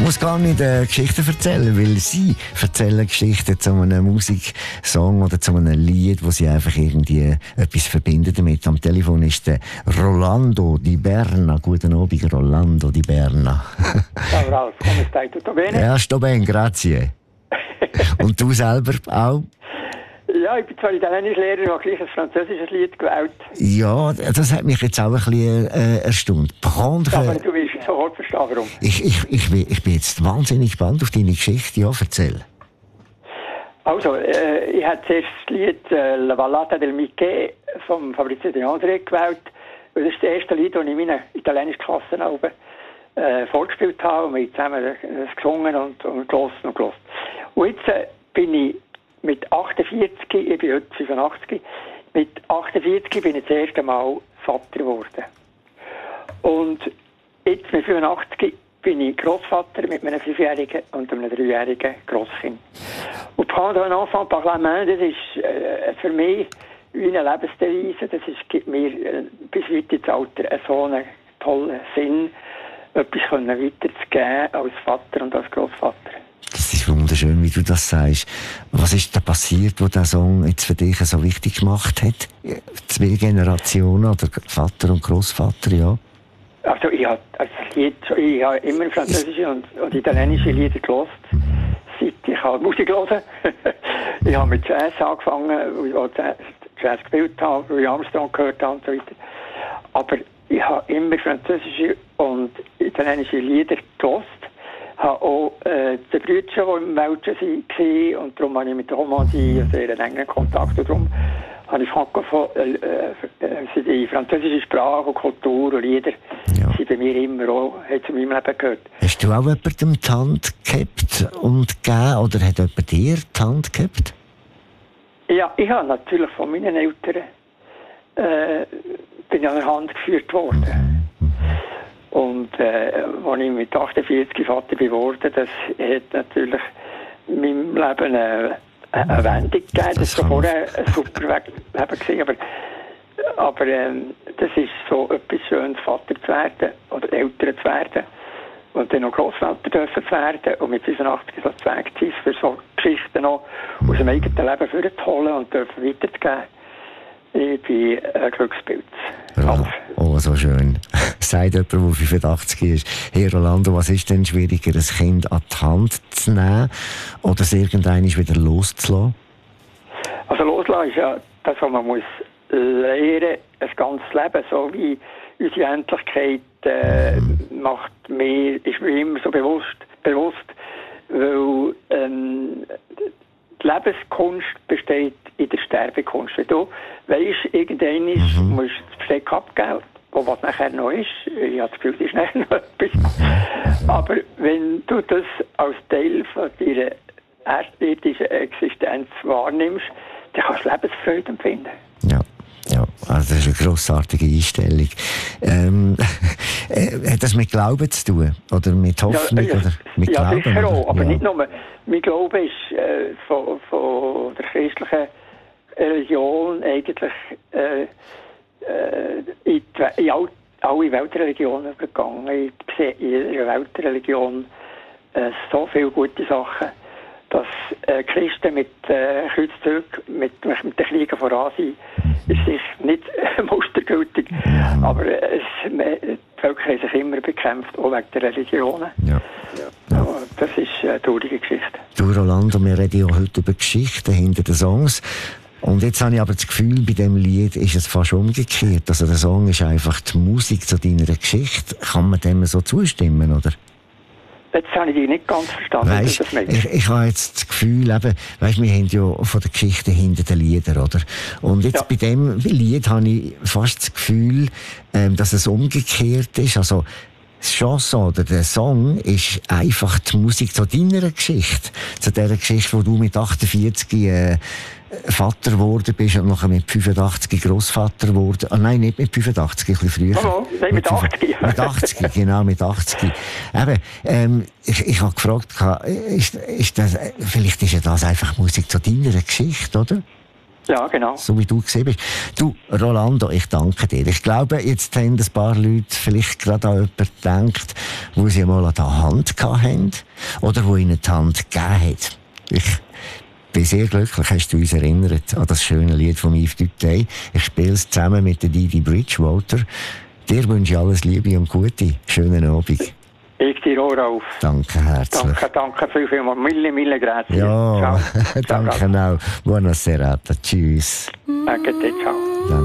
muss gar nicht Geschichten erzählen, weil sie erzählen Geschichten zu einem Musiksong oder zu einem Lied, wo sie einfach irgendwie etwas verbinden damit. Am Telefon ist der Rolando Di Berna. Guten Abend, Rolando Di Berna. Ciao Ralf, come stai? Tutto bene? Ja, sto bene, grazie. Und du selber auch? Ja, ich bin zwar Italienischlehrer, ich habe gleich ein französisches Lied gewählt. Ja, das hat mich jetzt auch ein bisschen erstaunt. Prendre. Ja, aber du wirst sofort verstehen, warum. Ich bin jetzt wahnsinnig gespannt auf deine Geschichte. Ja, erzähl. Also, ich habe zuerst das Lied «La Ballata del Michè» von Fabrizio De André gewählt. Das ist das erste Lied, das ich in meinen italienischen Klassen vorgespielt habe. Und wir haben zusammen das gesungen und gehört und gehört. Und jetzt bin ich mit 48, ich bin heute 85, mit 48 bin ich das erste Mal Vater geworden. Und jetzt mit 85 bin ich Grossvater mit einem 5-jährigen und einem 3-jährigen Grosskind. Und «Prendre un enfant par la main», das ist für mich wie eine Lebensdevise. Das gibt mir bis weit ins Alter so einen tollen Sinn, etwas weiterzugeben als Vater und als Grossvater. Das ist wunderschön, wie du das sagst. Was ist da passiert, wo der Song jetzt für dich so wichtig gemacht hat? 2 Generationen, oder Vater und Grossvater, ja? Also ich habe immer französische und italienische Lieder gehört, seit ich Musik höre. Ich habe mit Jazz angefangen, wo ich Jazz gespielt habe, Louis Armstrong gehört habe und so weiter. Aber ich habe immer französische und italienische Lieder gehört. Ich habe auch die Brüder, die im Welschen waren, und darum habe ich mit der Romandie einen sehr engen Kontakt. Und darum habe ich die französische Sprache und Kultur und Lieder sind bei mir immer auch, hat zu meinem Leben gehört. Hast du auch jemandem die Hand gehabt und gegeben, oder hat jemand dir die Hand gehabt? Ja, ich habe natürlich von meinen Eltern bin ich an der Hand geführt worden. Und als ich mit 48 Vater geworden, das hat natürlich in meinem Leben eine Wendung gegeben. Das war vorher ein super Leben gewesen, aber das ist so etwas Schönes, Vater zu werden oder Eltern zu werden und dann noch Grossvater dürfen zu werden und mit 85 so zu Weg zu sein, für so Geschichten noch aus dem eigenen Leben vorzuholen und dürfen weiterzugeben. Ich bin ein Glückspilz. Oh, so schön. Sagt jemand, der 85 ist: Hey Rolando, was ist denn schwieriger, ein Kind an die Hand zu nehmen oder es irgendwann wieder loszulassen? Also loslassen ist ja das, was man muss lernen, ein ganzes Leben, so wie unsere Endlichkeit ist mir immer so bewusst, weil die Lebenskunst besteht in der Sterbekunst. Wenn du weisst, irgendwann musst du das Besteck abgeben, was nachher noch ist. Ich habe das Gefühl, es ist nachher noch etwas. Aber wenn du das als Teil von deiner erstirdischen Existenz wahrnimmst, dann kannst du Lebensfreude empfinden. Ja, also das ist eine grossartige Einstellung. Hat das mit Glauben zu tun? Oder mit Hoffnung? Oder mit Glauben? Ja, sicher auch. Aber nicht nur. Mein Glaube ist von der christlichen Religion eigentlich in alle Weltreligionen übergegangen. Ich sehe in jeder Weltreligion so viele gute Sachen, dass Christen mit Kreuzzügen, mit den Kriegen voran sind, ist sicher nicht mustergültig. Aber die Völker haben sich immer bekämpft, auch wegen der Religionen. Ja. Das ist eine traurige Geschichte. Du, Rolando, wir reden ja heute über Geschichten hinter den Songs. Und jetzt habe ich aber das Gefühl, bei diesem Lied ist es fast umgekehrt. Also der Song ist einfach die Musik zu deiner Geschichte. Kann man dem so zustimmen, oder? Jetzt habe ich dich nicht ganz verstanden. Weißt, ich habe jetzt das Gefühl, eben, weißt, wir haben ja von der Geschichte hinter den Liedern, oder? Und jetzt bei dem Lied habe ich fast das Gefühl, dass es umgekehrt ist. Also, das Chanson oder der Song ist einfach die Musik zu deiner Geschichte. Zu der Geschichte, wo du mit 48 Vater geworden bist und nachher mit 85 Grossvater geworden. Ah, nein, nicht mit 85, ein bisschen früher. Nein, mit 80. Mit 80, genau, mit 80. Eben, ich habe gefragt, ist das, vielleicht ist ja das einfach Musik zu deiner Geschichte, oder? Ja, genau. So wie du gesehen bist. Du, Rolando, ich danke dir. Ich glaube, jetzt haben ein paar Leute vielleicht gerade an jemanden gedacht, wo sie mal an der Hand hatten oder wo ihnen die Hand gegeben hat. Ich bin sehr glücklich, hast du uns erinnert an das schöne Lied von Yves Duteil. Ich spiele es zusammen mit der Didi Bridgewater. Dir wünsche ich alles Liebe und Gute. Schönen Abend. Ich dir auch auf. Danke herzlich. Danke vielmals. Mille grazie. Ja, ciao. danke auch. Buona serata. Tschüss. Danke dir, ciao.